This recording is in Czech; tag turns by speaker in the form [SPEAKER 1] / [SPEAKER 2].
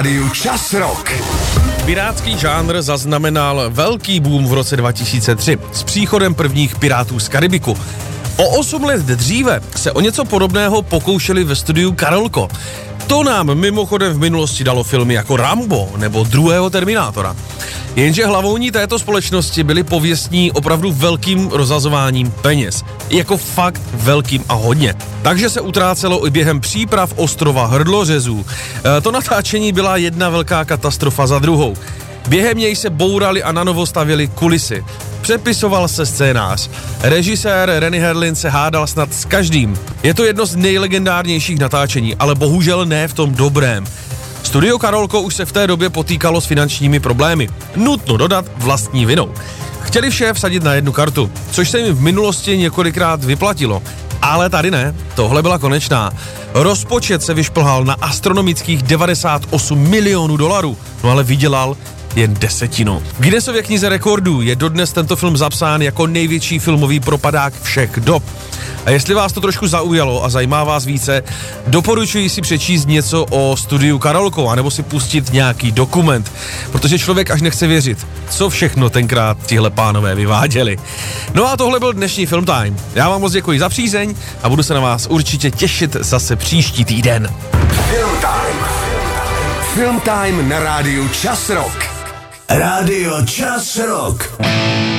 [SPEAKER 1] Čas Rock.
[SPEAKER 2] Pirátský žánr zaznamenal velký boom v roce 2003 s příchodem prvních pirátů z Karibiku. O 8 let dříve se o něco podobného pokoušeli ve studiu Karolko. To nám mimochodem v minulosti dalo filmy jako Rambo nebo druhého Terminátora. Jenže hlavouní této společnosti byli pověstní opravdu velkým rozhazováním peněz. Jako fakt velkým a hodně. Takže se utrácelo i během příprav ostrova Hrdlořezů. To natáčení byla jedna velká katastrofa za druhou. Během něj se bourali a nanovo stavěli kulisy. Přepisoval se scénář. Režisér Renny Harlin se hádal snad s každým. Je to jedno z nejlegendárnějších natáčení, ale bohužel ne v tom dobrém. Studio Karolko už se v té době potýkalo s finančními problémy. Nutno dodat vlastní vinou. Chtěli vše vsadit na jednu kartu, což se jim v minulosti několikrát vyplatilo. Ale tady ne, tohle byla konečná. Rozpočet se vyšplhal na astronomických $98 milionů, no ale vydělal jen 10. V Guinnessově knize rekordů je dodnes tento film zapsán jako největší filmový propadák všech dob. A jestli vás to trošku zaujalo a zajímá vás více, doporučuji si přečíst něco o studiu Karolko, anebo si pustit nějaký dokument, protože člověk až nechce věřit, co všechno tenkrát tihle pánové vyváděli. No a tohle byl dnešní Film Time. Já vám moc děkuji za přízeň a budu se na vás určitě těšit zase příští týden.
[SPEAKER 1] Film Time. Film Time na rádiu Čas Rock.
[SPEAKER 3] Rádio Čas Rock.